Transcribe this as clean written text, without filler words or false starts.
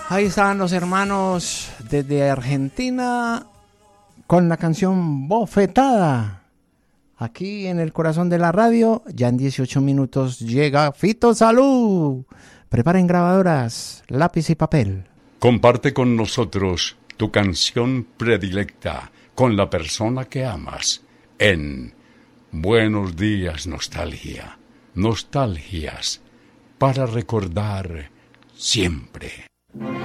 Ahí estaban los hermanos desde Argentina con la canción Bofetada. Aquí en el corazón de la radio, ya en 18 minutos llega Fito Salud. Preparen grabadoras, lápiz y papel. Comparte con nosotros tu canción predilecta con la persona que amas en Buenos Días Nostalgia. Nostalgias para recordar siempre.